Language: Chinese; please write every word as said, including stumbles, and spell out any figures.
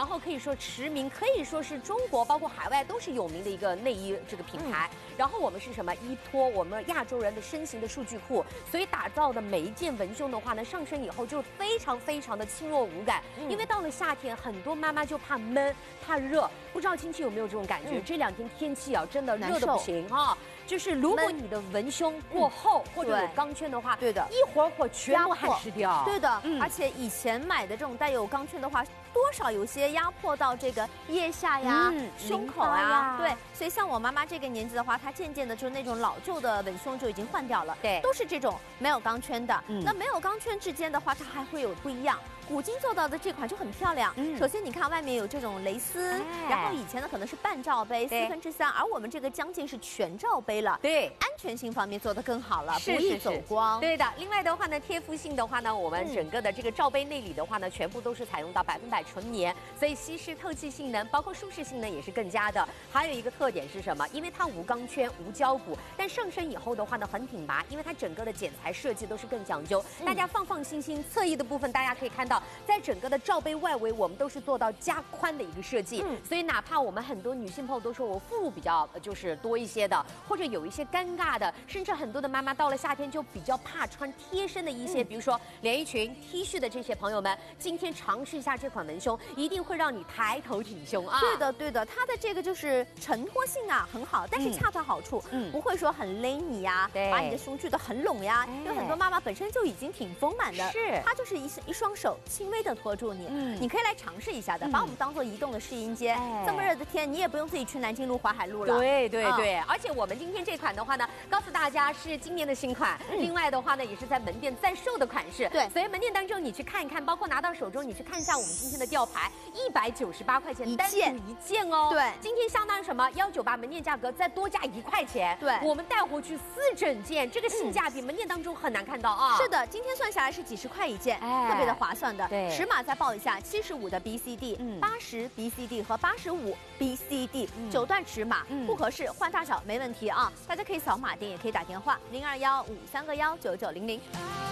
然后可以说驰名，可以说是中国包括海外都是有名的一个内衣这个品牌。嗯、然后我们是什么？依托我们亚洲人的身形的数据库，所以打造的每一件文胸的话呢，上身以后就非常非常的轻弱无感。嗯、因为到了夏天，很多妈妈就怕闷、怕热，不知道亲戚有没有这种感觉？嗯、这两天天气啊，真的热的不行啊。就是如果你的文胸过厚、嗯、或者有钢圈的话， 对的， 一会儿会全部汗湿掉。 对的，嗯、而且以前买的这种带有钢圈的话，多少有些压迫到这个腋下呀、嗯、胸口啊。对，所以像我妈妈这个年纪的话，她渐渐的就那种老旧的文胸就已经换掉了。 对， 都是这种没有钢圈的。嗯、那没有钢圈之间的话，它还会有不一样。古今做到的这款就很漂亮。嗯、首先你看外面有这种蕾丝，哎、然后以前呢可能是半罩杯，四分之三，而我们这个将近是全罩杯了。 对， 安全性方面做得更好了， 是不易走光。 对的。另外的话呢，贴肤性的话呢，我们整个的这个罩杯内里的话呢，全部都是采用到百分百纯棉，所以吸湿透气性能，包括舒适性能也是更加的。还有一个特点是什么？因为它无钢圈、无胶骨，但上身以后的话呢，很挺拔，因为它整个的剪裁设计都是更讲究。嗯、大家放放心心，侧翼的部分大家可以看到，在整个的罩杯外围，我们都是做到加宽的一个设计。嗯、所以哪怕我们很多女性朋友都说我副乳比较就是多一些的，或者有一些尴尬的，甚至很多的妈妈到了夏天就比较怕穿贴身的一些，嗯、比如说连衣裙、T 恤的这些朋友们，今天尝试一下这款文胸，一定会让你抬头挺胸啊！ 对的，对的，它的这个就是承托性啊很好，但是恰到好处，嗯、不会说很勒你呀，把你的胸聚得很拢呀。哎、有很多妈妈本身就已经挺丰满的， 是它就是一一双手轻微的托住你，嗯、你可以来尝试一下的，嗯、把我们当做移动的试衣间。哎、这么热的天，你也不用自己去南京路、淮海路了。 对对对，嗯、而且我们今天这款的话呢，告诉大家是今年的新款，嗯、另外的话呢，也是在门店在售的款式。 对， 所以门店当中你去看一看，包括拿到手中你去看一下我们今天的吊牌，一百九十八块钱单独一件哦。 对， 今天相当于什么？幺九八门店价格再多加一块钱。 对， 我们带回去四整件，这个性价比门店当中很难看到啊。 是的，今天算下来是几十块一件，哎、特别的划算的。 对， 尺码再报一下，七十五的 B C D， 八十 B C D 和八十五 B C D，嗯、九段尺码，嗯、不合适换大小没问题啊。大家可以扫码订，也可以打电话零二幺五三个幺九九零零。